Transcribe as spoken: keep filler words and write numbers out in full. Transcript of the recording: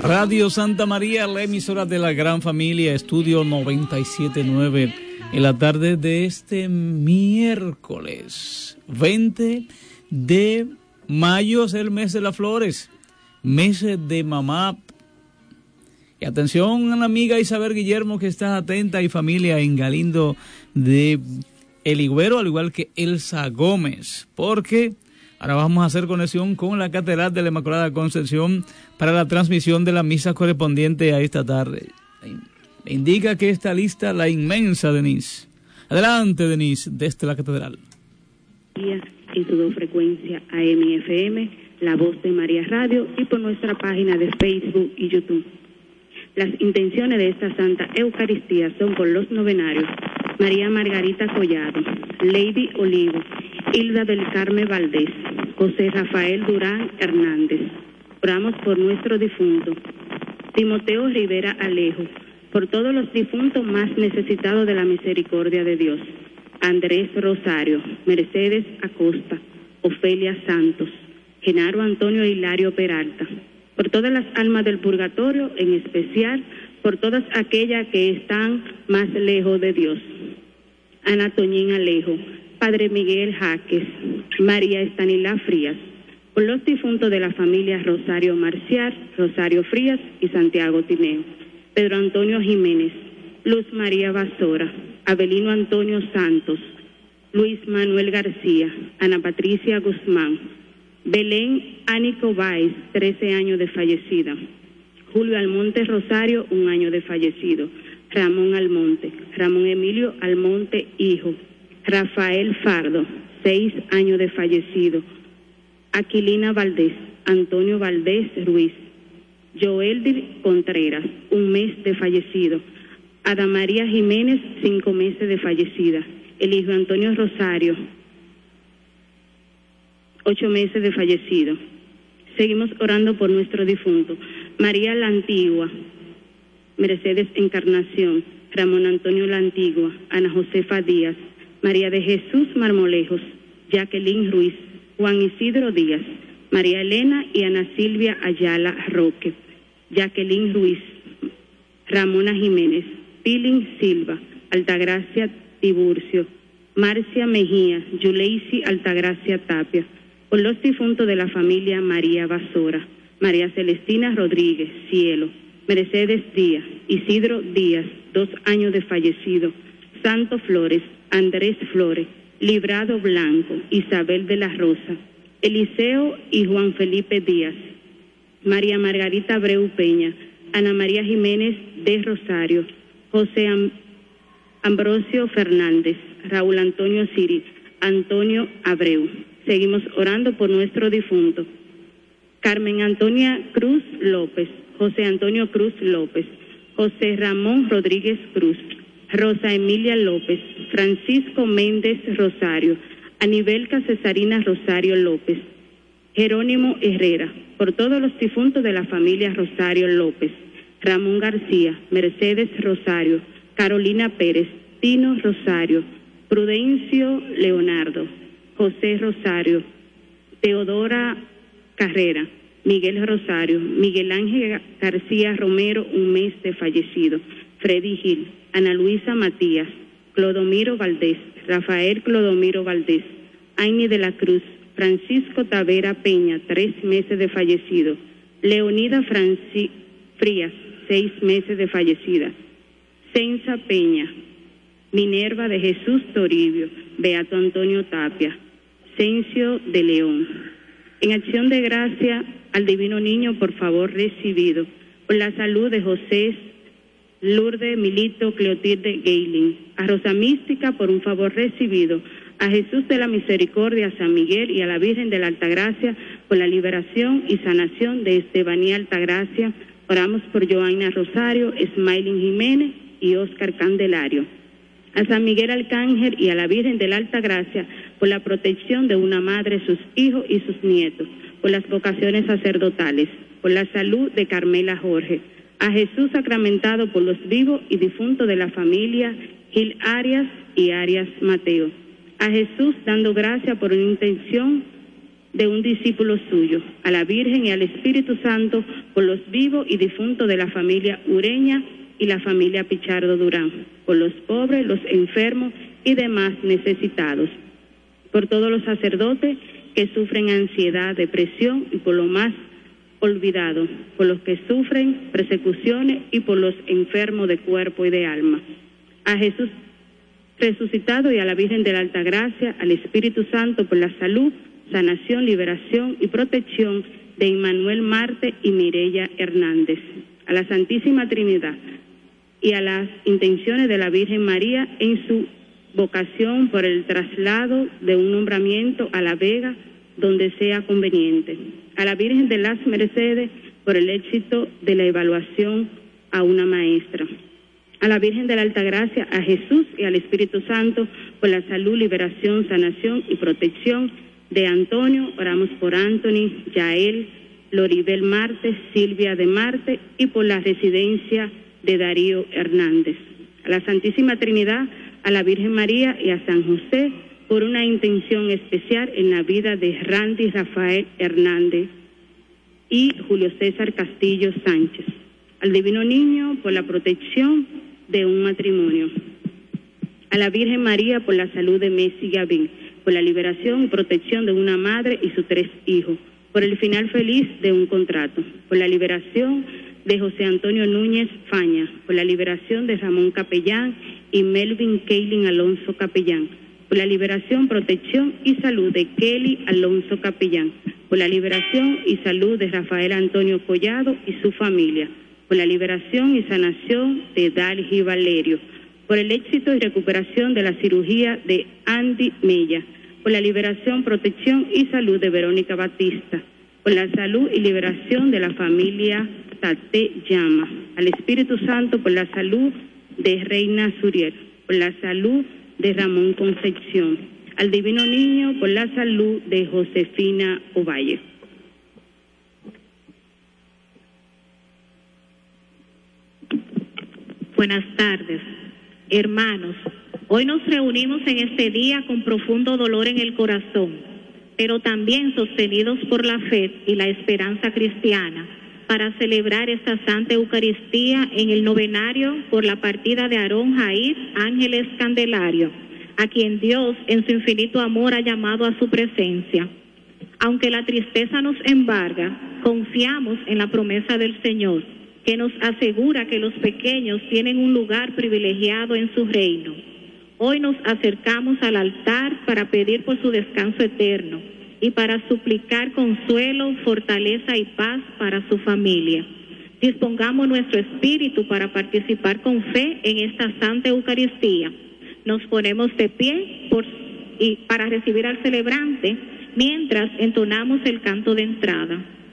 Radio Santa María, la emisora de la gran familia, estudio noventa y siete punto nueve, en la tarde de este miércoles veinte de mayo, es el mes de las flores, mes de mamá. Y atención a la amiga Isabel Guillermo, que está atenta, y familia en Galindo de El Higüero, al igual que Elsa Gómez, porque ahora vamos a hacer conexión con la Catedral de la Inmaculada Concepción para la transmisión de la misa correspondiente a esta tarde. Me indica que está lista la inmensa Denise. Adelante, Denise, desde la Catedral. En su dos frecuencia A M y F M, La Voz de María Radio, y por nuestra página de Facebook y YouTube. Las intenciones de esta Santa Eucaristía son por los novenarios María Margarita Collado, Lady Olivo, Hilda del Carmen Valdés, José Rafael Durán Hernández. Oramos por nuestro difunto Timoteo Rivera Alejo, por todos los difuntos más necesitados de la misericordia de Dios: Andrés Rosario, Mercedes Acosta, Ofelia Santos, Genaro Antonio Hilario Peralta, por todas las almas del purgatorio, en especial por todas aquellas que están más lejos de Dios: Ana Toñín Alejo, Padre Miguel Jaques, María Estanilá Frías, por los difuntos de la familia Rosario Marcial, Rosario Frías y Santiago Tineo, Pedro Antonio Jiménez, Luz María Basora, Abelino Antonio Santos, Luis Manuel García, Ana Patricia Guzmán, Belén Ánico Báez, trece años de fallecida, Julio Almonte Rosario, un año de fallecido, Ramón Almonte, Ramón Emilio Almonte, hijo, Rafael Fardo, seis años de fallecido, Aquilina Valdés, Antonio Valdés Ruiz, Joeldir Contreras, un mes de fallecido, Ada María Jiménez, cinco meses de fallecida, el hijo Antonio Rosario, ocho meses de fallecido. Seguimos orando por nuestro difunto: María la Antigua, Mercedes Encarnación, Ramón Antonio la Antigua, Ana Josefa Díaz, María de Jesús Marmolejos, Jacqueline Ruiz, Juan Isidro Díaz, María Elena y Ana Silvia Ayala Roque, Jacqueline Ruiz, Ramona Jiménez, Pilín Silva, Altagracia Tiburcio, Marcia Mejía, Yuleisi Altagracia Tapia, por los difuntos de la familia María Basora, María Celestina Rodríguez, Cielo, Mercedes Díaz, Isidro Díaz, dos años de fallecido, Santo Flores, Andrés Flores, Librado Blanco, Isabel de la Rosa, Eliseo y Juan Felipe Díaz, María Margarita Abreu Peña, Ana María Jiménez de Rosario, José Am- Ambrosio Fernández, Raúl Antonio Siri, Antonio Abreu. Seguimos orando por nuestro difunto: Carmen Antonia Cruz López, José Antonio Cruz López, José Ramón Rodríguez Cruz, Rosa Emilia López, Francisco Méndez Rosario, Anibelca Cesarina Rosario López, Jerónimo Herrera, por todos los difuntos de la familia Rosario López, Ramón García, Mercedes Rosario, Carolina Pérez, Tino Rosario, Prudencio Leonardo, José Rosario, Teodora Carrera, Miguel Rosario, Miguel Ángel García Romero, un mes de fallecido, Freddy Gil, Ana Luisa Matías, Clodomiro Valdés, Rafael Clodomiro Valdés, Aini de la Cruz, Francisco Tavera Peña, tres meses de fallecido, Leonida Franci Frías, seis meses de fallecida, Censa Peña, Minerva de Jesús Toribio, Beato Antonio Tapia, Cencio de León. En acción de gracia al Divino Niño, por favor recibido, por la salud de José Lourdes Milito Cleotilde Geiling, a Rosa Mística por un favor recibido, a Jesús de la Misericordia, a San Miguel y a la Virgen de la Altagracia por la liberación y sanación de Estebanía Altagracia. Oramos por Joana Rosario, Smiling Jiménez y Oscar Candelario. A San Miguel Arcángel y a la Virgen de la Altagracia por la protección de una madre, sus hijos y sus nietos, por las vocaciones sacerdotales, por la salud de Carmela Jorge. A Jesús sacramentado por los vivos y difuntos de la familia Gil Arias y Arias Mateo. A Jesús dando gracia por una intención de un discípulo suyo, a la Virgen y al Espíritu Santo, por los vivos y difuntos de la familia Ureña y la familia Pichardo Durán, por los pobres, los enfermos y demás necesitados, por todos los sacerdotes que sufren ansiedad, depresión y por lo más olvidado, por los que sufren persecuciones y por los enfermos de cuerpo y de alma. A Jesús resucitado y a la Virgen de la Altagracia, al Espíritu Santo por la salud, sanación, liberación y protección de Immanuel Marte y Mireya Hernández, a la Santísima Trinidad y a las intenciones de la Virgen María en su vocación por el traslado de un nombramiento a La Vega donde sea conveniente, a la Virgen de las Mercedes por el éxito de la evaluación a una maestra, a la Virgen de la Altagracia, a Jesús y al Espíritu Santo por la salud, liberación, sanación y protección de Antonio. Oramos por Anthony, Yael, Loribel Marte, Silvia de Marte y por la residencia de Darío Hernández, a la Santísima Trinidad, a la Virgen María y a San José por una intención especial en la vida de Randy Rafael Hernández y Julio César Castillo Sánchez, al Divino Niño por la protección de un matrimonio, a la Virgen María por la salud de Messi Gavín, por la liberación y protección de una madre y sus tres hijos, por el final feliz de un contrato, por la liberación de José Antonio Núñez Faña, por la liberación de Ramón Capellán y Melvin Keilin Alonso Capellán, por la liberación, protección y salud de Kelly Alonso Capellán, por la liberación y salud de Rafael Antonio Collado y su familia, por la liberación y sanación de Dalgi Valerio, por el éxito y recuperación de la cirugía de Andy Mella, por la liberación, protección y salud de Verónica Batista, por la salud y liberación de la familia Tate Llama, al Espíritu Santo por la salud de Reina Suriel, por la salud de Ramón Concepción, al Divino Niño por la salud de Josefina Ovalle. Buenas tardes, hermanos. Hoy nos reunimos en este día con profundo dolor en el corazón, pero también sostenidos por la fe y la esperanza cristiana, para celebrar esta Santa Eucaristía en el novenario por la partida de Aarón Jair Ángeles Candelario, a quien Dios en su infinito amor ha llamado a su presencia. Aunque la tristeza nos embarga, confiamos en la promesa del Señor, que nos asegura que los pequeños tienen un lugar privilegiado en su reino. Hoy nos acercamos al altar para pedir por su descanso eterno y para suplicar consuelo, fortaleza y paz para su familia. Dispongamos nuestro espíritu para participar con fe en esta Santa Eucaristía. Nos ponemos de pie por, y para recibir al celebrante mientras entonamos el canto de entrada.